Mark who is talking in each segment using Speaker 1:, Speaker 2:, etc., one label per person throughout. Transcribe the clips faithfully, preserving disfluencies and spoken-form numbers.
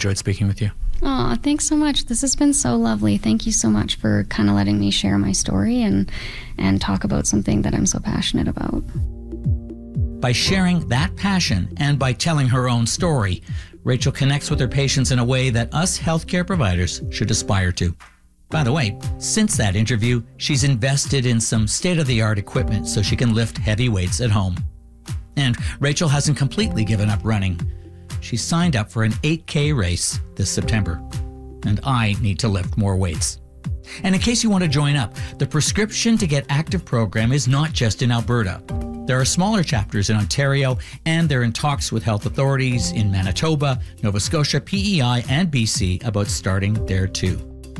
Speaker 1: enjoyed speaking with you.
Speaker 2: Oh, thanks so much. This has been so lovely. Thank you so much for kind of letting me share my story and and talk about something that I'm so passionate about.
Speaker 3: By sharing that passion and by telling her own story, Rachel connects with her patients in a way that us healthcare providers should aspire to. By the way, since that interview, she's invested in some state-of-the-art equipment so she can lift heavy weights at home. And Rachel hasn't completely given up running. She signed up for an eight K race this September. And I need to lift more weights. And in case you want to join up, the Prescription to Get Active program is not just in Alberta. There are smaller chapters in Ontario, and they're in talks with health authorities in Manitoba, Nova Scotia, P E I, and B C about starting there too.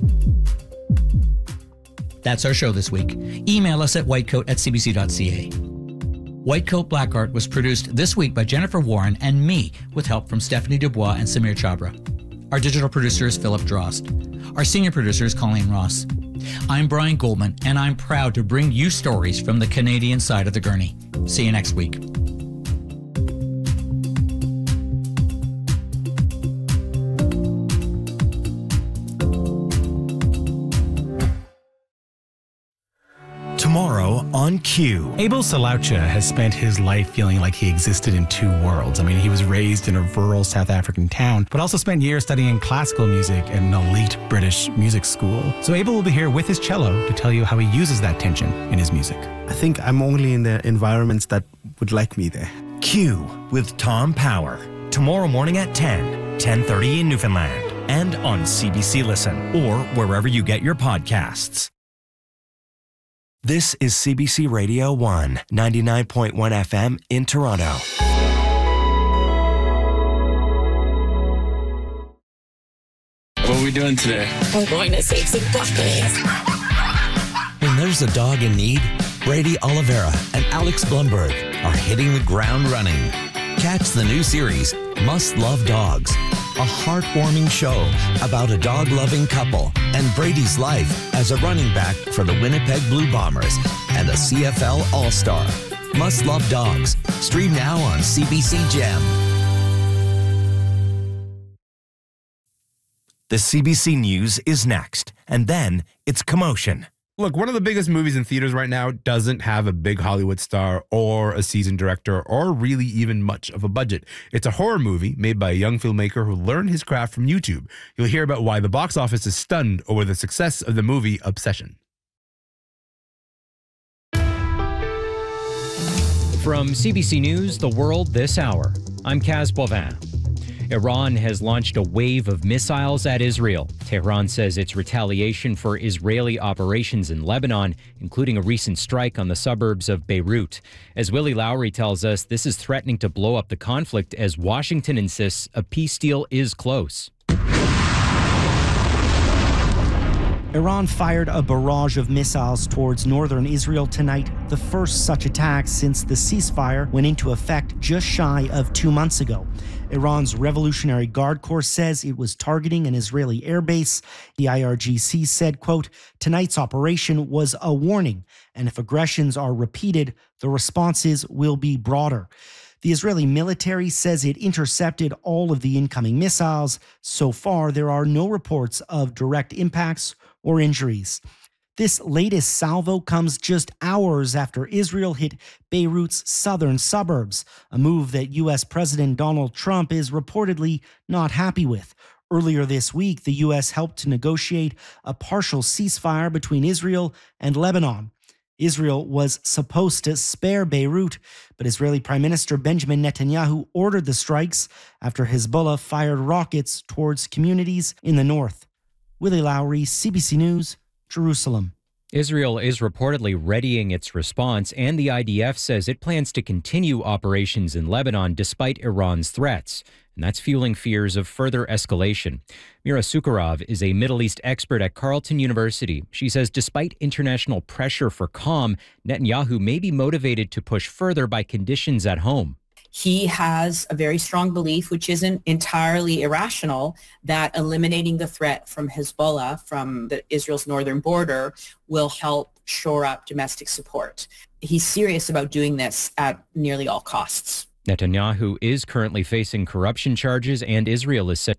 Speaker 3: That's our show this week. Email us at whitecoat at c b c dot c a. Whitecoat Black Art was produced this week by Jennifer Warren and me, with help from Stephanie Dubois and Samir Chabra. Our digital producer is Philip Drost. Our senior producer is Colleen Ross. I'm Brian Goldman, and I'm proud to bring you stories from the Canadian side of the gurney. See you next week.
Speaker 4: Tomorrow on Q.
Speaker 5: Abel Salaucha has spent his life feeling like he existed in two worlds. I mean, he was raised in a rural South African town, but also spent years studying classical music at an elite British music school. So Abel will be here with his cello to tell you how he uses that tension in his music.
Speaker 6: I think I'm only in the environments that would like me there.
Speaker 4: Q with Tom Power. Tomorrow morning at ten, ten thirty in Newfoundland, and on C B C Listen, or wherever you get your podcasts. This is C B C Radio one, ninety-nine point one F M in Toronto.
Speaker 7: What are we doing today?
Speaker 8: We're going to save some puppies.
Speaker 9: When there's a dog in need, Brady Oliveira and Alex Blumberg are hitting the ground running. Catch the new series, Must Love Dogs, a heartwarming show about a dog-loving couple and Brady's life as a running back for the Winnipeg Blue Bombers and a C F L All-Star. Must Love Dogs. Stream now on C B C Gem.
Speaker 4: The C B C News is next, and then it's Commotion.
Speaker 10: Look, one of the biggest movies in theaters right now doesn't have a big Hollywood star or a seasoned director or really even much of a budget. It's a horror movie made by a young filmmaker who learned his craft from YouTube. You'll hear about why the box office is stunned over the success of the movie Obsession.
Speaker 11: From C B C News, The World This Hour, I'm Kaz Bovin. Iran has launched a wave of missiles at Israel. Tehran says it's retaliation for Israeli operations in Lebanon, including a recent strike on the suburbs of Beirut. As Willie Lowry tells us, this is threatening to blow up the conflict as Washington insists a peace deal is close.
Speaker 12: Iran fired a barrage of missiles towards northern Israel tonight, the first such attack since the ceasefire went into effect just shy of two months ago. Iran's Revolutionary Guard Corps says it was targeting an Israeli airbase. The I R G C said, quote, tonight's operation was a warning, and if aggressions are repeated, the responses will be broader. The Israeli military says it intercepted all of the incoming missiles. So far, there are no reports of direct impacts or injuries. This latest salvo comes just hours after Israel hit Beirut's southern suburbs, a move that U S President Donald Trump is reportedly not happy with. Earlier this week, the U S helped to negotiate a partial ceasefire between Israel and Lebanon. Israel was supposed to spare Beirut, but Israeli Prime Minister Benjamin Netanyahu ordered the strikes after Hezbollah fired rockets towards communities in the north. Willie Lowry, C B C News, Jerusalem.
Speaker 11: Israel is reportedly readying its response, and the I D F says it plans to continue operations in Lebanon despite Iran's threats. And that's fueling fears of further escalation. Mira Sukharov is a Middle East expert at Carleton University. She says despite international pressure for calm, Netanyahu may be motivated to push further by conditions at home.
Speaker 13: He has a very strong belief, which isn't entirely irrational, that eliminating the threat from Hezbollah, from the, Israel's northern border, will help shore up domestic support. He's serious about doing this at nearly all costs.
Speaker 11: Netanyahu is currently facing corruption charges, and Israel is set